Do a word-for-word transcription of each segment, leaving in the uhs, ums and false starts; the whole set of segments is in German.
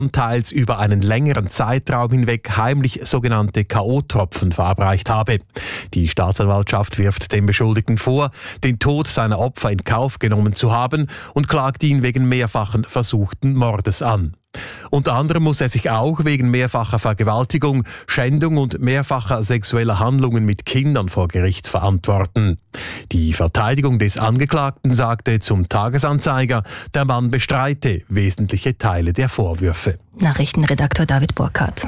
teils über einen längeren Zeitraum hinweg heimlich sogenannte K O-Tropfen verabreicht habe. Die Staatsanwaltschaft wirft dem Beschuldigten vor, den Tod seiner Opfer in Kauf genommen zu haben und klagt ihn wegen mehrfachen versuchten Mordes an. Unter anderem muss er sich auch wegen mehrfacher Vergewaltigung, Schändung und mehrfacher sexueller Handlungen mit Kindern vor Gericht verantworten. Die Verteidigung des Angeklagten sagte zum Tagesanzeiger, der Mann bestreite wesentliche Teile der Vorwürfe. Nachrichtenredakteur David Burkhardt.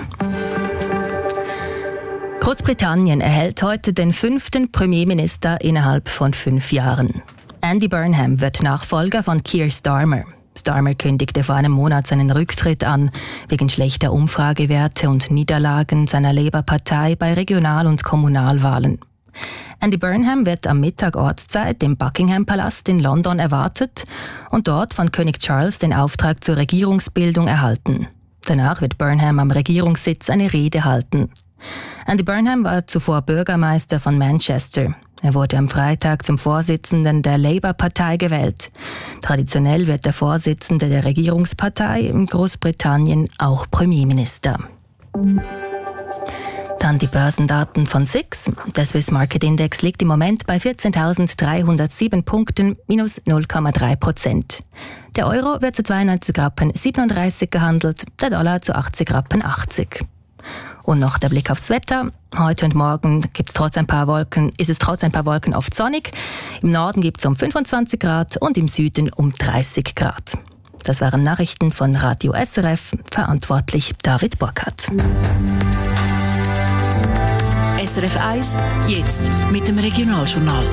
Großbritannien erhält heute den fünften Premierminister innerhalb von fünf Jahren. Andy Burnham wird Nachfolger von Keir Starmer. Starmer kündigte vor einem Monat seinen Rücktritt an, wegen schlechter Umfragewerte und Niederlagen seiner Labour-Partei bei Regional- und Kommunalwahlen. Andy Burnham wird am Mittag Ortszeit im Buckingham-Palast in London erwartet und dort von König Charles den Auftrag zur Regierungsbildung erhalten. Danach wird Burnham am Regierungssitz eine Rede halten. Andy Burnham war zuvor Bürgermeister von Manchester. Er wurde am Freitag zum Vorsitzenden der Labour-Partei gewählt. Traditionell wird der Vorsitzende der Regierungspartei in Großbritannien auch Premierminister. Dann die Börsendaten von S I X. Der Swiss Market Index liegt im Moment bei vierzehntausenddreihundertsieben Punkten, minus null Komma drei Prozent. Der Euro wird zu zweiundneunzig Rappen siebenunddreißig gehandelt, der Dollar zu achtzig Rappen achtzig. Und noch der Blick aufs Wetter. Heute und morgen gibt's trotz ein paar Wolken, ist es trotz ein paar Wolken oft sonnig. Im Norden gibt es um fünfundzwanzig Grad und im Süden um dreißig Grad. Das waren Nachrichten von Radio S R F, verantwortlich David Burkhardt. S R F eins, jetzt mit dem Regionaljournal.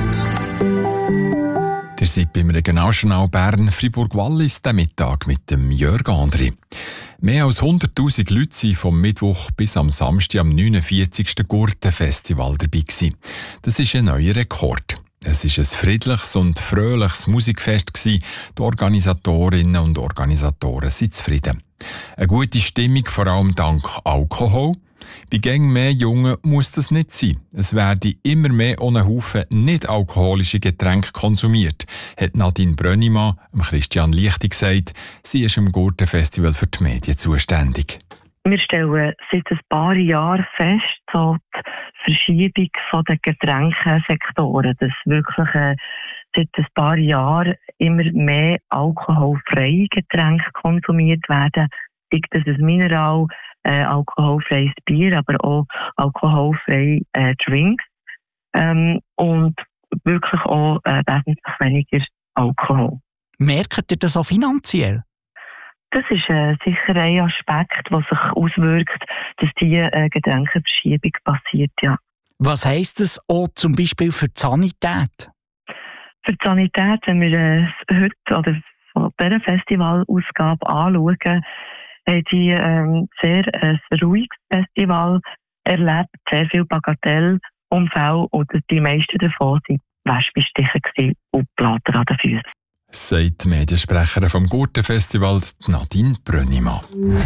Ihr seid beim Regionaljournal Bern Fribourg-Wallis den Mittag mit dem Jörg Andri. Mehr als hunderttausend Leute waren vom Mittwoch bis am Samstag am neunundvierzigsten Gurten-Festival dabei gewesen. Das ist ein neuer Rekord. Es war ein friedliches und fröhliches Musikfest gewesen. Die Organisatorinnen und Organisatoren sind zufrieden. Eine gute Stimmung, vor allem dank Alkohol. Bei gäng mehr Jungen muss das nicht sein. Es werden immer mehr ohne Haufen nicht-alkoholische Getränke konsumiert, hat Nadine Brönnimann Christian Lichti gesagt. Sie ist im Gurten-Festival für die Medien zuständig. Wir stellen seit ein paar Jahren fest, so die Verschiebung der Getränkesektoren, dass wirklich äh, seit ein paar Jahren immer mehr alkoholfreie Getränke konsumiert werden. Sei das ein Mineral, äh, alkoholfreies Bier, aber auch alkoholfreie äh, Drinks. Ähm, und wirklich auch äh, wesentlich weniger Alkohol. Merkt ihr das auch finanziell? Das ist äh, sicher ein Aspekt, der sich auswirkt, dass diese äh, Getränkeverschiebung passiert, ja. Was heisst das auch zum Beispiel für die Sanität? Für die Sanität, wenn wir äh, heute oder von dieser Festivalausgabe anschauen, haben die ähm, sehr ein ruhiges Festival erlebt, sehr viel Bagatellunfälle oder die meisten davon waren Wespenstiche und Plater an den Füßen. Sagt die Mediensprecherin vom Gurten-Festival Nadine Brönnimann.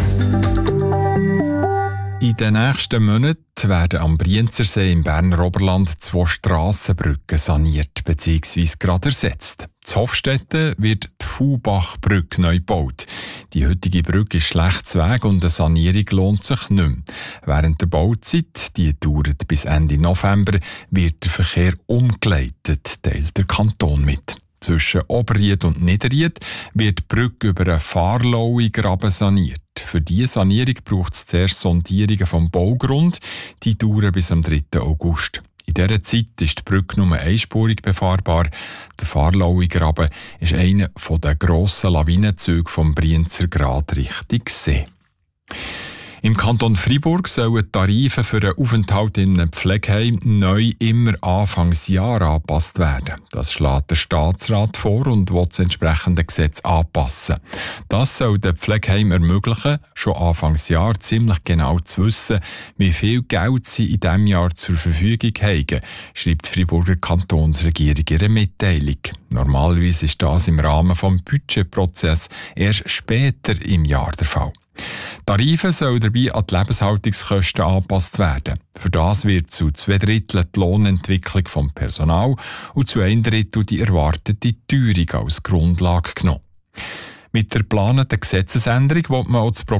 In den nächsten Monaten werden am Brienzersee im Berner Oberland zwei Strassenbrücken saniert bzw. gerade ersetzt. In Hofstetten wird die Fuhbachbrücke neu gebaut. Die heutige Brücke ist schlecht Weg und eine Sanierung lohnt sich nicht mehr. Während der Bauzeit, die dauert bis Ende November, wird der Verkehr umgeleitet, teilt der Kanton mit. Zwischen Oberried und Niederried wird die Brücke über einen Fahrlaue-Graben saniert. Für diese Sanierung braucht es zuerst Sondierungen vom Baugrund. Die dauern bis am dritten August. In dieser Zeit ist die Brücke nur einspurig befahrbar. Der Fahrlaue-Graben ist einer der grossen Lawinenzüge vom Brienzer Grat Richtung See. Im Kanton Fribourg sollen die Tarife für einen Aufenthalt in einem Pflegeheim neu immer Anfangsjahr angepasst werden. Das schlägt der Staatsrat vor und will das entsprechende Gesetz anpassen. Das soll den Pflegeheim ermöglichen, schon Anfangsjahr ziemlich genau zu wissen, wie viel Geld sie in diesem Jahr zur Verfügung haben, schreibt die Fribourger Kantonsregierung in ihrer Mitteilung. Normalerweise ist das im Rahmen des Budgetprozesses erst später im Jahr der Fall. Tarife sollen dabei an die Lebenshaltungskosten angepasst werden. Für das wird zu zwei Drittel die Lohnentwicklung vom Personal und zu ein Drittel die erwartete Teuerung als Grundlage genommen. Mit der geplanten Gesetzesänderung will man auch das Problem